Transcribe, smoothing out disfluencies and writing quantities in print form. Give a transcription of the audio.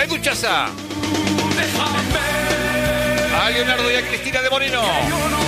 Edu Chaza. A Leonardo y a Cristina de Moreno.